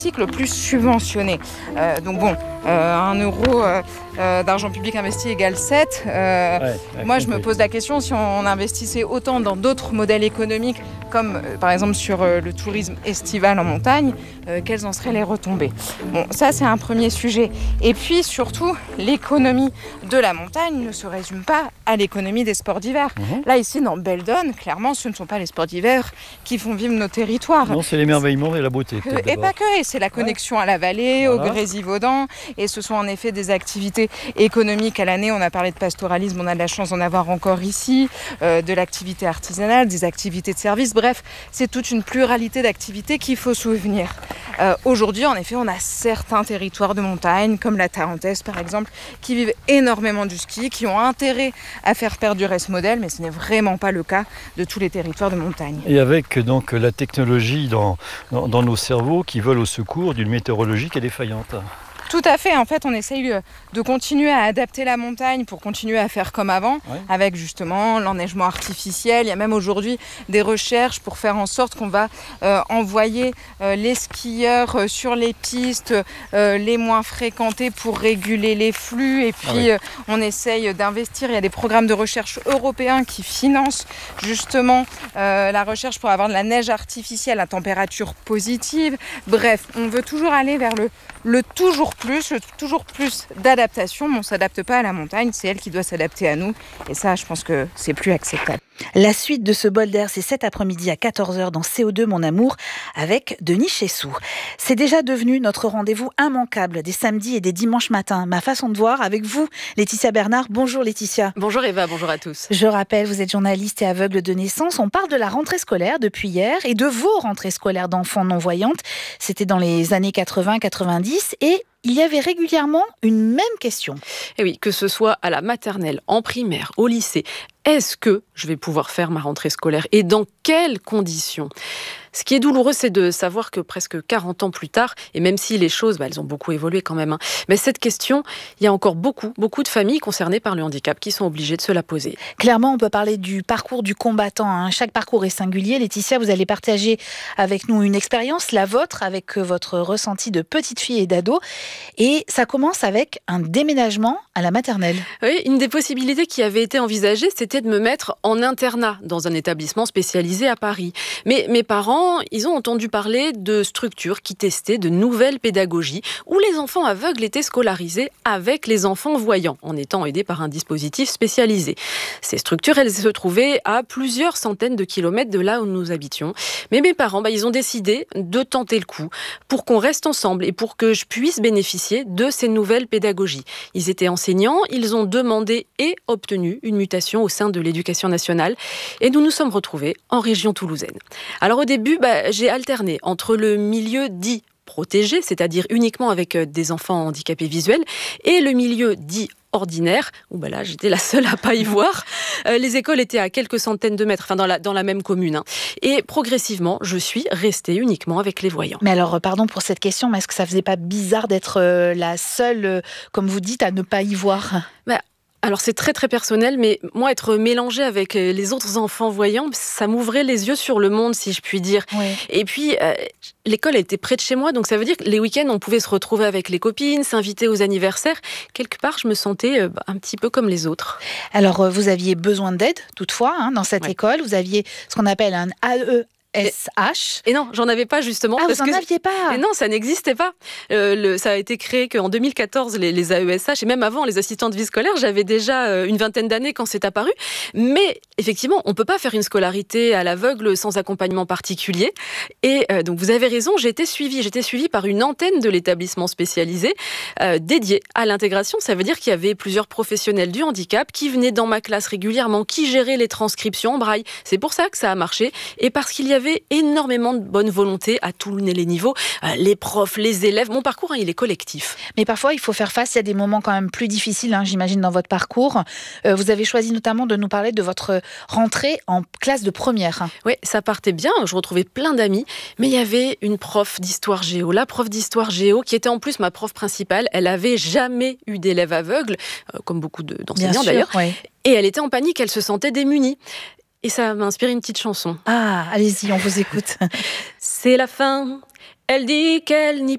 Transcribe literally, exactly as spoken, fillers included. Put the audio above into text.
le plus subventionné. Euh, donc bon, euh, un euro euh, euh, d'argent public investi égale sept. Euh, ouais, ouais, moi, je me pose la question, si on investissait autant dans d'autres modèles économiques, comme euh, par exemple sur euh, le tourisme estival en montagne, euh, quelles en seraient les retombées? Bon, ça, c'est un premier sujet. Et puis, surtout, l'économie de la montagne ne se résume pas à l'économie des sports d'hiver. Mmh. Là, ici, dans Beldon, clairement, ce ne sont pas les sports d'hiver qui font vivre nos territoires. Non, c'est l'émerveillement et la beauté. Et pas que, et c'est la connexion ouais. à la vallée, voilà. au Grésivaudan, et ce sont en effet des activités économiques à l'année. On a parlé de pastoralisme, on a de la chance d'en avoir encore ici, euh, de l'activité artisanale, des activités de service, bref, c'est toute une pluralité d'activités qu'il faut souvenir. Euh, aujourd'hui, en effet, on a certains territoires de montagne, comme la Tarentaise par exemple, qui vivent énormément du ski, qui ont intérêt à faire perdurer ce modèle, mais ce n'est vraiment pas le cas de tous les territoires de montagne. Et avec donc la technologie dans, dans, dans nos cerveaux qui vole au secours d'une météorologie qui est défaillante. Tout à fait. En fait, on essaye de continuer à adapter la montagne pour continuer à faire comme avant, ouais. avec justement l'enneigement artificiel. Il y a même aujourd'hui des recherches pour faire en sorte qu'on va euh, envoyer euh, les skieurs euh, sur les pistes euh, les moins fréquentées pour réguler les flux. Et puis, ah oui. euh, on essaye d'investir. Il y a des programmes de recherche européens qui financent justement euh, la recherche pour avoir de la neige artificielle à température positive. Bref, on veut toujours aller vers le, le toujours plus, le toujours plus d'adaptation, mais on ne s'adapte pas à la montagne, c'est elle qui doit s'adapter à nous, et ça, je pense que c'est plus acceptable. La suite de ce bol d'air, c'est cet après-midi à quatorze heures dans C O deux, mon amour, avec Denis Chessou. C'est déjà devenu notre rendez-vous immanquable des samedis et des dimanches matins. Ma façon de voir avec vous, Laetitia Bernard. Bonjour Laetitia. Bonjour Eva, bonjour à tous. Je rappelle, vous êtes journaliste et aveugle de naissance. On parle de la rentrée scolaire depuis hier et de vos rentrées scolaires d'enfants non-voyantes. C'était dans les années quatre-vingts quatre-vingt-dix et il y avait régulièrement une même question. Et oui, que ce soit à la maternelle, en primaire, au lycée, est-ce que je vais pouvoir faire ma rentrée scolaire et dans quelles conditions ? Ce qui est douloureux, c'est de savoir que presque quarante ans plus tard, et même si les choses, bah, elles ont beaucoup évolué quand même, hein, mais cette question, il y a encore beaucoup, beaucoup de familles concernées par le handicap qui sont obligées de se la poser. Clairement, on peut parler du parcours du combattant. Hein. Chaque parcours est singulier. Laetitia, vous allez partager avec nous une expérience, la vôtre, avec votre ressenti de petite fille et d'ado. Et ça commence avec un déménagement à la maternelle. Oui, une des possibilités qui avait été envisagée, c'était de me mettre en internat dans un établissement spécialisé à Paris. Mais mes parents, ils ont entendu parler de structures qui testaient de nouvelles pédagogies où les enfants aveugles étaient scolarisés avec les enfants voyants, en étant aidés par un dispositif spécialisé. Ces structures, elles se trouvaient à plusieurs centaines de kilomètres de là où nous habitions. Mais mes parents, bah, ils ont décidé de tenter le coup pour qu'on reste ensemble et pour que je puisse bénéficier de ces nouvelles pédagogies. Ils étaient enseignants, ils ont demandé et obtenu une mutation au sein de l'éducation nationale et nous nous sommes retrouvés en région toulousaine. Alors au début, bah, j'ai alterné entre le milieu dit protégé, c'est-à-dire uniquement avec des enfants handicapés visuels, et le milieu dit ordinaire, où bah là j'étais la seule à pas y voir. Euh, les écoles étaient à quelques centaines de mètres, enfin dans la, dans la même commune. Hein. Et progressivement, je suis restée uniquement avec les voyants. Mais alors, pardon pour cette question, mais est-ce que ça faisait pas bizarre d'être euh, la seule, euh, comme vous dites, à ne pas y voir ? bah, Alors c'est très très personnel, mais moi être mélangée avec les autres enfants voyants, ça m'ouvrait les yeux sur le monde, si je puis dire. Oui. Et puis euh, l'école était près de chez moi, donc ça veut dire que les week-ends on pouvait se retrouver avec les copines, s'inviter aux anniversaires. Quelque part je me sentais euh, un petit peu comme les autres. Alors vous aviez besoin d'aide toutefois hein, dans cette ouais. école, vous aviez ce qu'on appelle un A E S H. Et non, j'en avais pas justement. Ah, parce vous n'en que... aviez pas. Mais non, ça n'existait pas. Euh, le... Ça a été créé qu'en deux mille quatorze, les, les A E S H, et même avant, les assistants de vie scolaire, j'avais déjà euh, une vingtaine d'années quand c'est apparu. Mais effectivement, on peut pas faire une scolarité à l'aveugle sans accompagnement particulier. Et euh, donc, vous avez raison, j'ai été suivie. J'étais suivie par une antenne de l'établissement spécialisé euh, dédié à l'intégration. Ça veut dire qu'il y avait plusieurs professionnels du handicap qui venaient dans ma classe régulièrement, qui géraient les transcriptions en braille. C'est pour ça que ça a marché. Et parce qu'il y avait avait énormément de bonne volonté à tous les niveaux, les profs, les élèves. Mon parcours, hein, il est collectif. Mais parfois, il faut faire face à des moments quand même plus difficiles, hein, j'imagine, dans votre parcours. Euh, vous avez choisi notamment de nous parler de votre rentrée en classe de première. Oui, ça partait bien. Je retrouvais plein d'amis, mais il y avait une prof d'histoire géo. La prof d'histoire géo, qui était en plus ma prof principale, elle avait jamais eu d'élèves aveugles, euh, comme beaucoup de, d'enseignants d'ailleurs. Oui. Et elle était en panique, elle se sentait démunie. Et ça m'a inspiré une petite chanson. Ah, allez-y, on vous écoute. C'est la fin. Elle dit qu'elle n'y